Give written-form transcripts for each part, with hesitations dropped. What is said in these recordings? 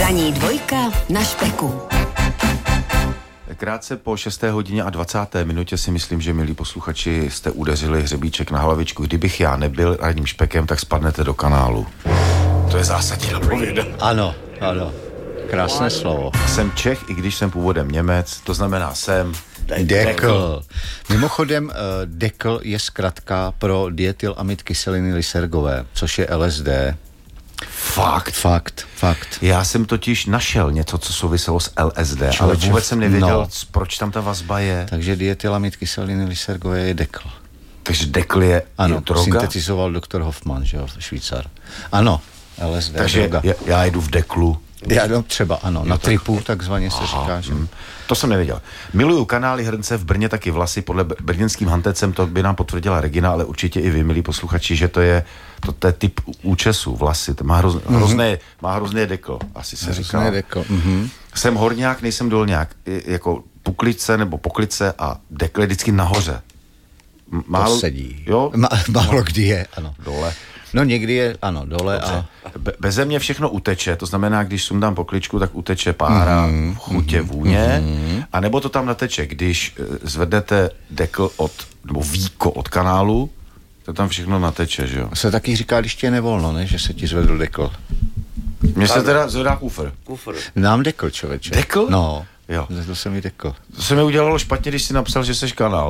Ranní dvojka na Špeku. Krátce po 6. hodině a 20. minutě si myslím, že, milí posluchači, jste udeřili hřebíček na hlavičku. Kdybych já nebyl ranním špekem, tak spadnete do kanálu. To je zásadní dopověda. Ano. Krásné slovo. Jsem Čech, i když jsem původem Němec, to znamená jsem... Dekl. Mimochodem, dekl je zkratka pro dietylamid kyseliny lysergové, což je LSD. Fakt. Já jsem totiž našel něco, co souviselo s LSD, ale vůbec jsem nevěděl, proč tam ta vazba je. Takže dietylamid kyseliny lysergové je dekl. Takže dekl je droga? Syntetizoval doktor Hoffman, že jo, Švýcar. Ano, LSD. Takže já jedu v deklu. Třeba ano, na tripu takzvaně se říká, že... To jsem nevěděl. Miluju kanály, hrnce, v Brně taky vlasy, podle brněnským hantecem, to by nám potvrdila Regina, ale určitě i vy, milí posluchači, že to je typ účesu, vlasy, to má hrozné dekl, asi se říká. Jsem horňák, nejsem dolňák, jako puklice nebo poklice a dekl je vždycky nahoře. To sedí. Jo? Málo kdy je, ano. Dole. No někdy je, ano, dole. Dobře. A... Beze mě všechno uteče, to znamená, když sundám pokličku, tak uteče pára, chutě, vůně, a nebo to tam nateče, když zvednete dekl nebo víko od kanálu, to tam všechno nateče, že jo? Se taky říká, když tě je nevolno, ne? Že se ti zvedl dekl. Mně se teda zvedá kufr. Nám dekl, člověče. Dekl? No. Jo. To se mi dekl. To se mi udělalo špatně, když jsi napsal, že seš kanál.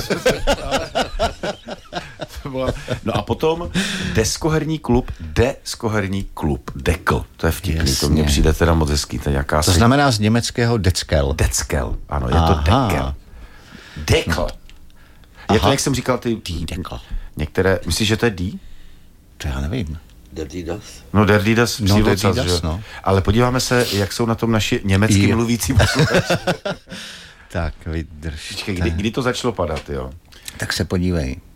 No a potom deskoherní klub, dekl. To je vtipný, jasně. To mně přijde teda moc hezký. To znamená z německého deckel. Deckel, ano, je to dekl. Dekl. Je to, jak jsem říkal, dekl. Některé, myslíš, že to je D? To já nevím. Der Didas, no. Ale podíváme se, jak jsou na tom naši německy mluvící posluchači. Tak, vydrž. Kdy to začalo padat, jo? Tak se podívej.